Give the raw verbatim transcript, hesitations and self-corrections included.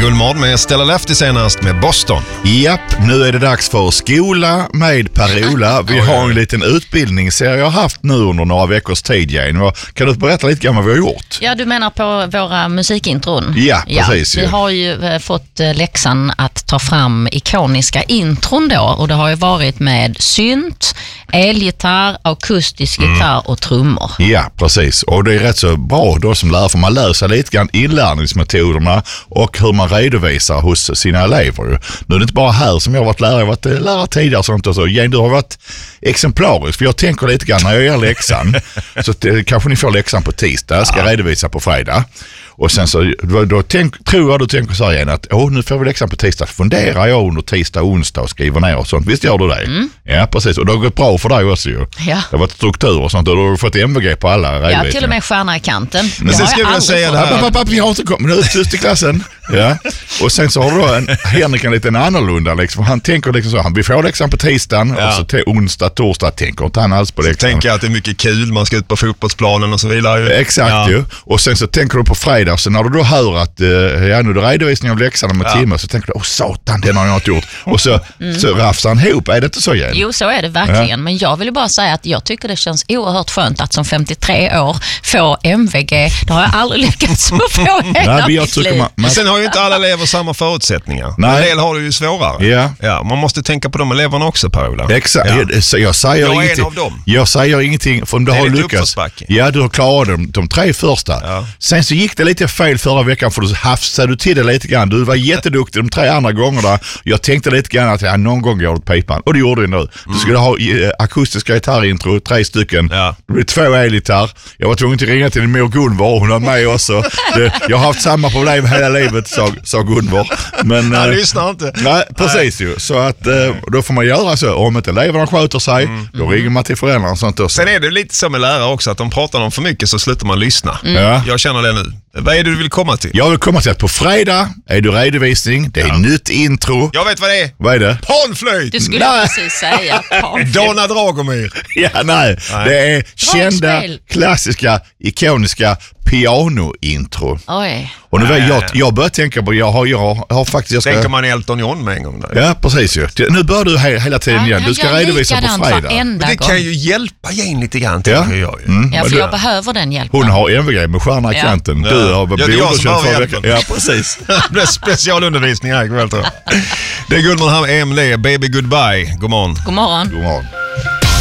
Guldmorgon med Stella Lefty senast med Boston. Japp, nu är det dags för skola med Per-Ola. Vi har en liten utbildningsserie jag har haft nu under några veckors tid, Jane. Kan du berätta lite grann vad vi har gjort? Ja, du menar på våra musikintron? Ja, precis. Ja, vi har ju fått läxan att ta fram ikoniska intron då, och det har ju varit med synt, elgitarr, akustisk mm. gitarr och trummor. Ja, precis. Och det är rätt så bra då som lärare, för man lär sig lite grann inlärningsmetoderna och hur man redovisar hos sina elever. Nu är det inte bara här som jag har varit lärare, jag har varit lärare tidigare och sånt och så. Jane, du har varit exemplarisk, för jag tänker lite grann när jag gör läxan så att, eh, kanske ni får läxan på tisdag, jag ska ja. redovisa på fredag. Och sen så då, då tänk, tror jag du tänker så här igen att åh, nu får vi läxan på tisdag. Funderar jag under tisdag och onsdag och skriver ner och sånt. Visst gör du det? Mm. Ja, precis. Och det har gått bra för dig också ju. Ja. Det har varit struktur och sånt och du har fått M V G på alla redovisningar. Ja, till och med stjärna i kanten. Men sen skulle jag säga det här. Pappa, pappa, vi har inte kommit ut just i klassen. Ja. Och sen så har du då en, Henrik en liten annorlunda liksom. Han tänker liksom så, han vi får läxan på tisdagen ja. och så till onsdag, torsdag tänker inte han alls på läxan. Tänker att det är mycket kul, man ska ut på fotbollsplanen och så vidare. Exakt ja. ju. Och sen så tänker du på fredag, så när du då hör att uh, ja, nu är det redovisning av läxan om en ja. timme, så tänker du, åh satan, den har jag inte gjort. Och så, mm. så rafsar han ihop, är det inte så igen? Jo, så är det verkligen. Ja. Men jag vill ju bara säga att jag tycker det känns oerhört skönt att som femtiotre år få M V G. Det har jag aldrig lyckats att få hela Nej, mitt liv. Man, man... Sen har ju inte alla elever samma förutsättningar. Nej. En del har det ju svårare. Ja. Ja, man måste tänka på de eleverna också, Per-Ola. Exakt. Ja. Jag, jag säger jag är ingenting. en av dem. Jag säger ingenting, för om du det har lyckats. Ja, du har klarat de, de tre första. Ja. Sen så gick det lite fel förra veckan, för du hafsade du till det lite grann. Du var jätteduktig de tre andra gångerna. Jag tänkte lite grann att ja, någon gång går det pipan. Och det gjorde du nu. Mm. Du skulle ha uh, akustiska gitarrintro, tre stycken. Ja. Det blev två elgitarr. Jag var tvungen att ringa till din mor Gunvor. Hon har med också. Det, jag har haft samma problem hela livet, sa, sa Gunvor. Men han uh, lyssnar inte. Nej, precis nej. ju. Så att uh, då får man göra så. Om inte eleverna sköter sig, mm. då ringer man till föräldrarna och sånt också. Sen är det lite som med lärare också, att de pratar om för mycket så slutar man lyssna. Mm. Ja. Jag känner det nu. Vad är det du vill komma till? Jag vill komma till att på fredag är det redovisning, det är ja. nytt intro. Jag vet vad det är. Vad är det? Panflöjt! Du skulle nej. precis säga panflöjt. Donna Dragomir. Ja, nej. nej. Det är kända, klassiska, ikoniska piano-intro. Oj. Och nu nej, jag, jag börjar tänka på, jag har, jag har faktiskt... Jag ska... Tänker man Elton John med en gång där. Ja, precis ju. Nu bör du he, hela tiden ja, igen. Du ska redovisa på fredag. Men det kan ju hjälpa Jane lite grann, ja. tänker jag ju. Mm. Ja, för jag behöver den hjälpen. Hon har M V G med stjärna i ja. kanten. Du ja. har ja, det är jag som har hjälpen. Ja, precis. Det blir specialundervisning här ikväll, tror jag. Det är Guldmorgon här med Emily, Baby Goodbye. God morgon. God morgon. God morgon.